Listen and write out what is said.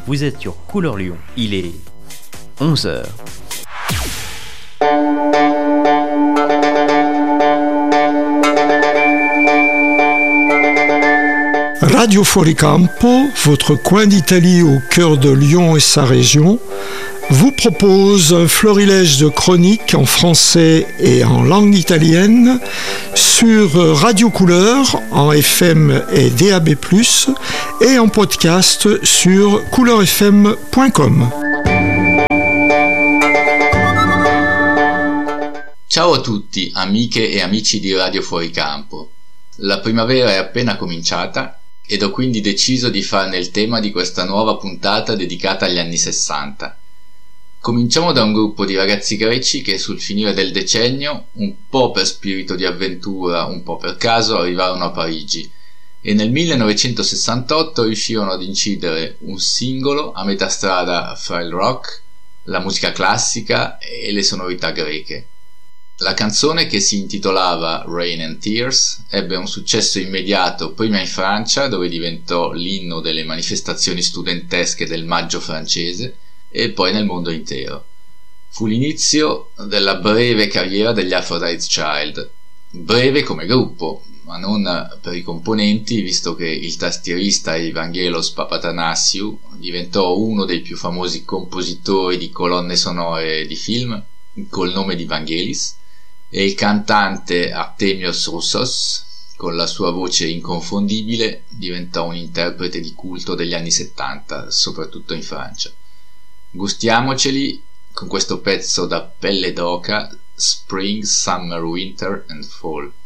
Vous êtes sur Couleur Lyon, il est 11h. Radio Fuoricampo, votre coin d'Italie au cœur de Lyon et sa région, vous propose un florilège de chroniques en français et en langue italienne sur Radio Couleur en FM et DAB+, et en podcast sur couleurfm.com. Ciao a tutti, amiche e amici di Radio Fuoricampo. La primavera è appena cominciata ed ho quindi deciso di farne il tema di questa nuova puntata dedicata agli anni 60. Cominciamo da un gruppo di ragazzi greci che sul finire del decennio, un po' per spirito di avventura, un po' per caso, arrivarono a Parigi e nel 1968 riuscirono ad incidere un singolo a metà strada fra il rock, la musica classica e le sonorità greche. La canzone, che si intitolava Rain and Tears, ebbe un successo immediato prima in Francia, dove diventò l'inno delle manifestazioni studentesche del maggio francese, e poi nel mondo intero. Fu l'inizio della breve carriera degli Aphrodite Child, breve come gruppo, ma non per i componenti, visto che il tastierista Evangelos Papathanassiou diventò uno dei più famosi compositori di colonne sonore di film, col nome di Vangelis, e il cantante Artemios Roussos, con la sua voce inconfondibile, diventò un interprete di culto degli anni 70, soprattutto in Francia. Gustiamoceli con questo pezzo da pelle d'oca, Spring, Summer, Winter and Fall.